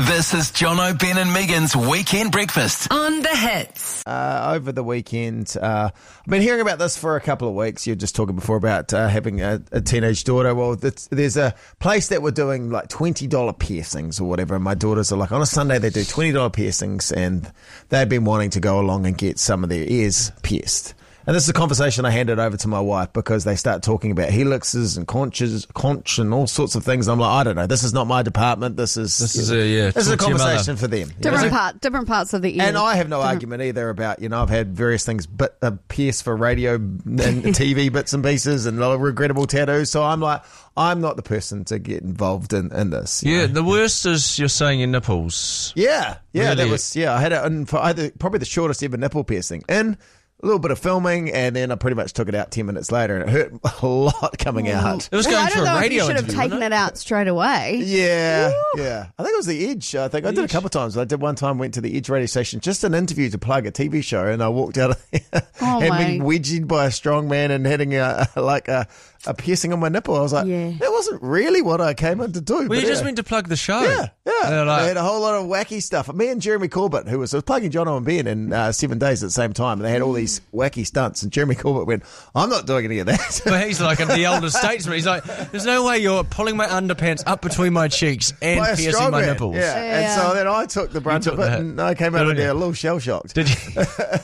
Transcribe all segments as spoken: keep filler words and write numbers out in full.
This is Jono, Ben and Megan's Weekend Breakfast. On the Hits. Uh, over the weekend, uh, I've been hearing about this for a couple of weeks. You were just talking before about uh, having a, a teenage daughter. Well, it's, there's a place that were doing like twenty dollars piercings or whatever. And my daughters are like, on a Sunday, they do twenty dollars piercings, and they've been wanting to go along and get some of their ears pierced. And this is a conversation I handed over to my wife because they start talking about helixes and conches, conch and all sorts of things. I'm like, I don't know. This is not my department. This is this is a yeah. This is a conversation for them. Different you know? part, different parts of the ear. And I have no different. argument either about, you know, I've had various things but uh, pierced for radio and T V bits and pieces and little regrettable tattoos. So I'm like, I'm not the person to get involved in, in this. Yeah, know? the worst is you're saying your nipples. Yeah, yeah, Really? that was yeah. I had it in for either, probably the shortest ever nipple piercing. In a little bit of filming, and then I pretty much took it out ten minutes later, and it hurt a lot coming out. It was Well, going I to don't a know if you radio should have interview, taken wasn't it out straight away. Yeah, yeah. I think it was the Edge. I think I did a Edge. couple of times. I did one time, went to the Edge radio station, just an interview to plug a T V show, and I walked out of there, Oh, had my. been wedged by a strong man and having a, like a, a piercing on my nipple. I was like, Yeah. that wasn't really what I came in to do. Well, but you just yeah. went to plug the show. Yeah, yeah. And they're They like, had a whole lot of wacky stuff. Me and Jeremy Corbett, who was, was plugging Jono and Ben in uh, seven days at the same time, and they had all these wacky stunts. And Jeremy Corbett went, I'm not doing any of that. but he's like the older statesman. He's like, there's no way you're pulling my underpants up between my cheeks and By a piercing strong my man. nipples. Yeah. Yeah. And so then I took the brunt took of it, the hit. and I came out Good of on there you. a little shell shocked. Did you?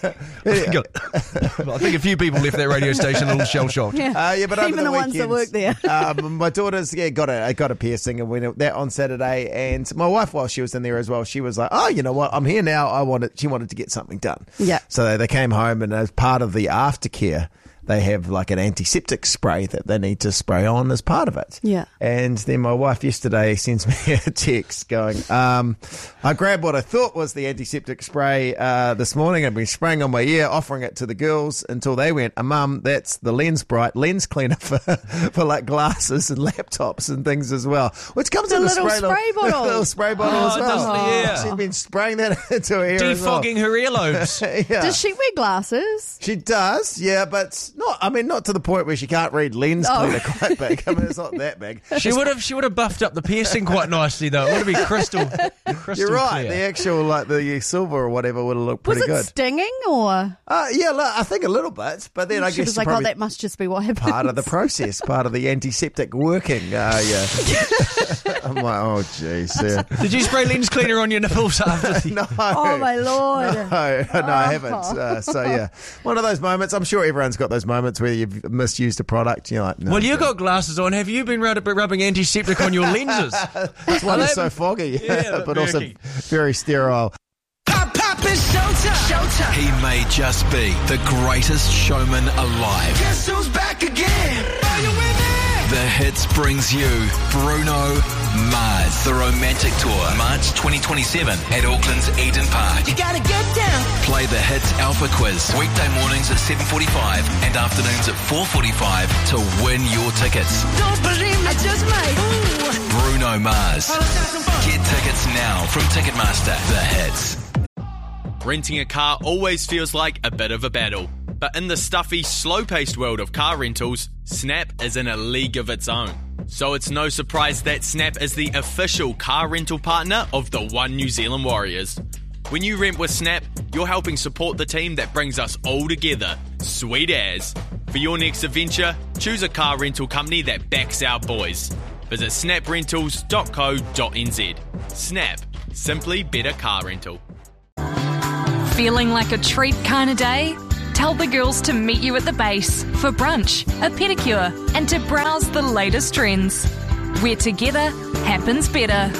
I think- I think a few people left that radio station a little shell shocked. Yeah, Uh, yeah, but over even the, the ones that weekends, work there. um, my daughter's yeah got a got a piercing, and went that on Saturday. And my wife, while she was in there as well, she was like, "Oh, you know what? I'm here now. I wanted." She wanted to get something done. Yeah. So they, they came home, and as part of the aftercare, they have like an antiseptic spray that they need to spray on as part of it. Yeah. And then my wife yesterday sends me a text going, um, I grabbed what I thought was the antiseptic spray uh, this morning. I've been spraying on my ear, offering it to the girls until they went, uh, Mum, that's the Lens Bright lens cleaner for, for like glasses and laptops and things as well. Which comes The in a little spray, spray bottle. little spray bottle Oh, as it well. doesn't- yeah. She's been spraying that into her ear as well. Defogging her earlobes. Yeah. Does she wear glasses? She does, yeah, but not. I mean, not to the point where she can't read lens Oh. cleaner quite big. I mean, it's not that big. She would have she would have buffed up the piercing quite nicely though. It would have been crystal, crystal You're right. clear. The actual, like the silver or whatever, would have looked Was pretty it good. stinging or? Uh, yeah, look, I think a little bit, but then I She guess was it's like, oh, probably that must just be what happened. part of the process, part of the antiseptic working. Uh, yeah. I'm like, oh, jeez. Yeah. Did you spray lens cleaner on your nipples after the... No. Oh my lord! No, no, I haven't. Uh, so yeah, one of those moments. I'm sure everyone's got those moments where you've misused a product. You're like, no, Well, you don't. got glasses on. Have you been rub- rubbing antiseptic on your lenses? That's why Are they're they- so foggy, Yeah, but but also murky. very sterile. Pop, pop, it's showtime. Showtime. He may just be the greatest showman alive. Guess who's back again? Are you with me? The Hits brings you Bruno Mars, the Romantic Tour, March twenty twenty-seven at Auckland's Eden Park. You gotta get down. Play the Hits Alpha Quiz weekday mornings at seven forty-five and afternoons at four forty-five to win your tickets. Don't believe me, I just might. Ooh. Bruno Mars. Let's have some fun. Get tickets now from Ticketmaster. The Hits. Renting a car always feels like a bit of a battle. But in the stuffy, slow-paced world of car rentals, Snap is in a league of its own. So it's no surprise that Snap is the official car rental partner of the One New Zealand Warriors. When you rent with Snap, you're helping support the team that brings us all together. Sweet as. For your next adventure, choose a car rental company that backs our boys. Visit snap rentals dot co dot n z. Snap. Simply better car rental. Feeling like a treat kind of day? Tell the girls to meet you at the base for brunch, a pedicure, and to browse the latest trends. Where together happens better.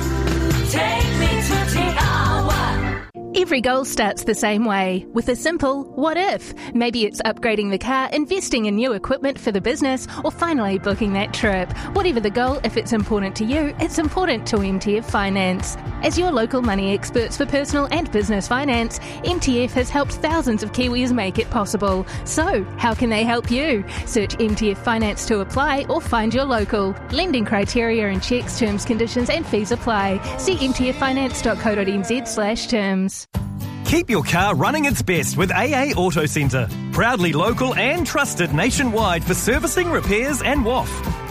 Take me to the hour. Every goal starts the same way, with a simple what if. Maybe it's upgrading the car, investing in new equipment for the business, or finally booking that trip. Whatever the goal, if it's important to you, it's important to M T F Finance. As your local money experts for personal and business finance, M T F has helped thousands of Kiwis make it possible. So, how can they help you? Search M T F Finance to apply or find your local. Lending criteria and checks, terms, conditions and fees apply. See m t f finance dot co dot n z slash terms. Keep your car running its best with A A Auto Centre. Proudly local and trusted nationwide for servicing, repairs and W A F.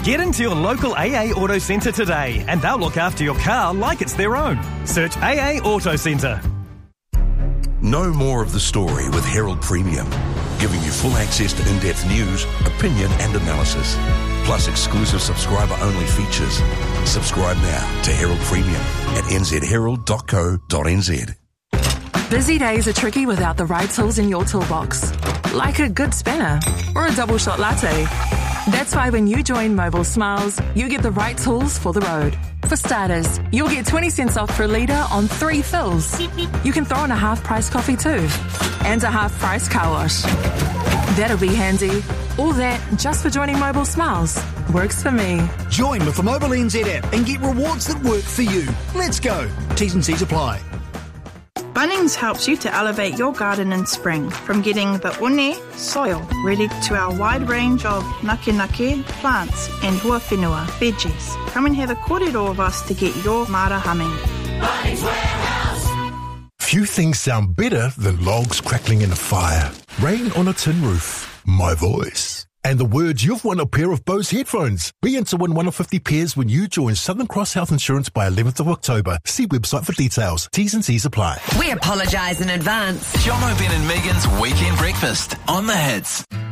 Get into your local A A Auto Centre today and they'll look after your car like it's their own. Search A A Auto Centre. Know more of the story with Herald Premium, giving you full access to in-depth news, opinion and analysis, plus exclusive subscriber-only features. Subscribe now to Herald Premium at n z herald dot co dot n z. Busy days are tricky without the right tools in your toolbox, like a good spinner or a double shot latte. That's why when you join Mobile Smiles, you get the right tools for the road. For starters, you'll get twenty cents off per litre on three fills. You can throw in a half-price coffee too, and a half-price car wash. That'll be handy. All that just for joining Mobile Smiles. Works for me. Join with the Mobile N Z app and get rewards that work for you. Let's go. T's and C's apply. Bunnings helps you to elevate your garden in spring, from getting the one soil ready to our wide range of nake nake plants and huawhenua veggies. Come and have a kōrero of us to get your mara humming. Bunnings Warehouse. Few things sound better than logs crackling in a fire, rain on a tin roof, my voice, and the words you've won a pair of Bose headphones. Be in to win one of fifty pairs when you join Southern Cross Health Insurance by eleventh of October. See website for details. T's and C's apply. We apologise in advance. Jono, Ben and Megan's Weekend Breakfast on the Hits.